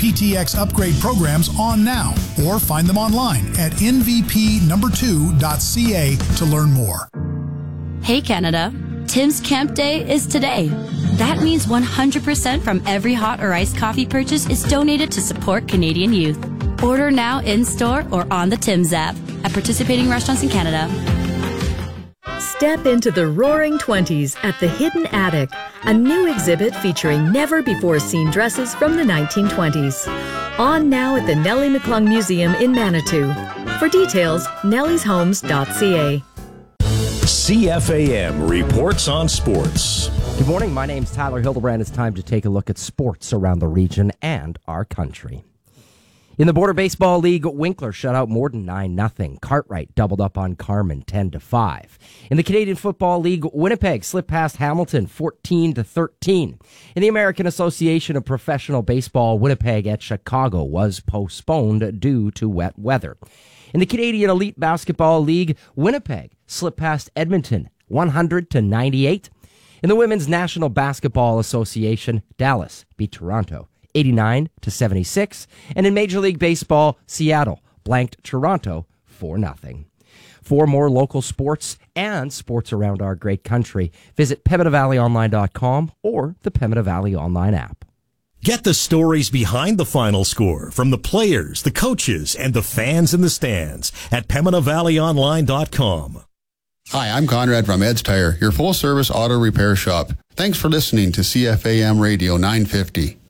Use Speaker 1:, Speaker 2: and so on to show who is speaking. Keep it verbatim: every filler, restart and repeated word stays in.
Speaker 1: P T X upgrade programs on now, or find them online at N V P number two dot C A to learn more.
Speaker 2: Hey Canada, Tim's Camp Day is today. That means one hundred percent from every hot or iced coffee purchase is donated to support Canadian youth. Order now in-store or on the Tim's app at participating restaurants in Canada.
Speaker 3: Step into the Roaring Twenties at the Hidden Attic, a new exhibit featuring never-before-seen dresses from the nineteen twenties. On now at the Nellie McClung Museum in Manitou. For details, nellies homes dot c a.
Speaker 4: C F A M reports on sports.
Speaker 5: Good morning. My name's Tyler Hildebrand. It's time to take a look at sports around the region and our country. In the Border Baseball League, Winkler shut out Morden nine nothing. Cartwright doubled up on Carman ten to five. In the Canadian Football League, Winnipeg slipped past Hamilton fourteen to thirteen. In the American Association of Professional Baseball, Winnipeg at Chicago was postponed due to wet weather. In the Canadian Elite Basketball League, Winnipeg slipped past Edmonton one hundred to ninety-eight. In the Women's National Basketball Association, Dallas beat Toronto eighty-nine to seventy-six. And in Major League Baseball, Seattle blanked Toronto four nothing. For more local sports and sports around our great country, visit Pembina Valley Online dot com or the Pembina Valley Online app.
Speaker 4: Get the stories behind the final score from the players, the coaches, and the fans in the stands at Pembina Valley Online dot com.
Speaker 6: Hi, I'm Conrad from Ed's Tire, your full-service auto repair shop. Thanks for listening to C F A M Radio nine fifty.